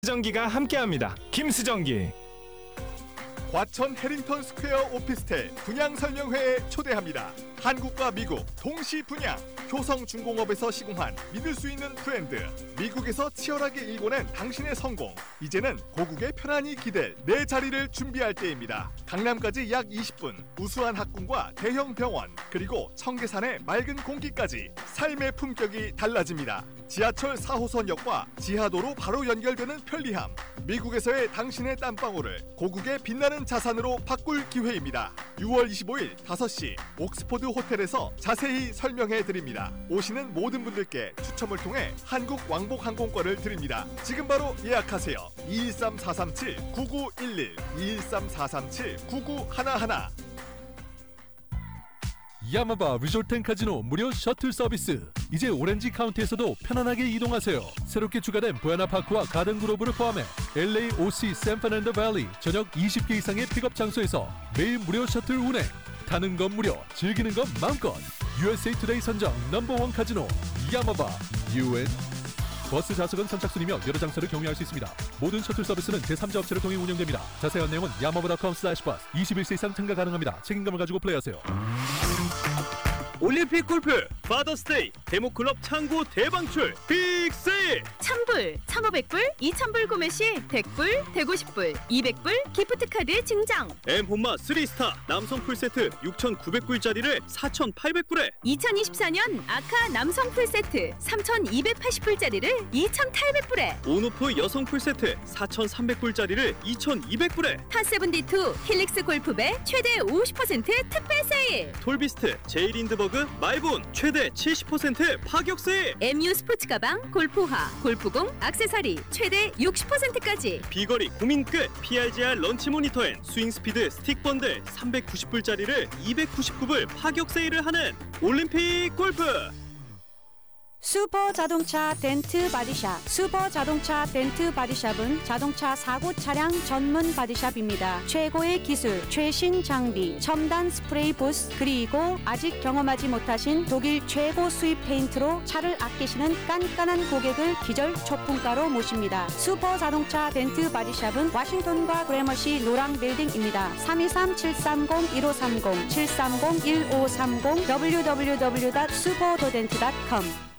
김스정기가 함께합니다. 김스정기. 과천 해링턴 스퀘어 오피스텔 분양 설명회에 초대합니다. 한국과 미국 동시 분양. 효성중공업에서 시공한 믿을 수 있는 브랜드. 미국에서 치열하게 일궈낸 당신의 성공. 이제는 고국에 편안히 기댈 내 자리를 준비할 때입니다. 강남까지 약 20분. 우수한 학군과 대형 병원 그리고 청계산의 맑은 공기까지 삶의 품격이 달라집니다. 지하철 4호선역과 지하도로 바로 연결되는 편리함. 미국에서의 당신의 땀방울을 고국의 빛나는 자산으로 바꿀 기회입니다. 6월 25일 5시 옥스포드 호텔에서 자세히 설명해 드립니다. 오시는 모든 분들께 추첨을 통해 한국 왕복 항공권을 드립니다. 지금 바로 예약하세요. 213-437-9911 213-437-9911. 야마바 리조트 앤 카지노 무료 셔틀 서비스. 이제 오렌지 카운티에서도 편안하게 이동하세요. 새롭게 추가된 부에나파크와 가든그로브를 포함해 LA, OC, 샌프란난도 밸리 전역 20개 이상의 픽업 장소에서 매일 무료 셔틀 운행. 타는 건 무료, 즐기는 건 마음껏. USA 투데이 선정 넘버원 카지노 야마바 UN. 버스 좌석은 선착순이며 여러 장소를 경유할 수 있습니다. 모든 셔틀 서비스는 제3자 업체를 통해 운영됩니다. 자세한 내용은 yamaba.com/bus. 21세 이상 참가 가능합니다. 책임감을 가지고 플레이하세요. 올림픽 골프 파더스데이 데모클럽 창고 대방출 빅세일. 1000불, 1500불, 2000불 구매 시 100불, 150불, 200불 기프트카드 증정. 엠혼마 3스타 남성 풀세트 6,900불짜리를 4,800불에 2024년 아카 남성 풀세트 3280불짜리를 2800불에 온오프 여성 풀세트 4,300불짜리를 2,200불에 파7D2 힐릭스 골프배 최대 50% 특별 세일. 톨비스트 제이린드버그 마이본 최대 70% 파격 세일. MU 스포츠 가방, 골프화, 골프공, 액세서리 최대 60%까지. 비거리 고민 끝 PRGR 런치 모니터 앤 스윙 스피드 스틱 번들 399불짜리를 299불 파격 세일을 하는 올림픽 골프. 슈퍼 자동차 덴트 바디샵. 슈퍼 자동차 덴트 바디샵은 자동차 사고 차량 전문 바디샵입니다. 최고의 기술, 최신 장비, 첨단 스프레이 부스, 그리고 아직 경험하지 못하신 독일 최고 수입 페인트로 차를 아끼시는 깐깐한 고객을 기절 초품가로 모십니다. 슈퍼 자동차 덴트 바디샵은 워싱턴과 그래머시 노랑 빌딩입니다. 323-730-1530, 730-1530, www.superdodent.com.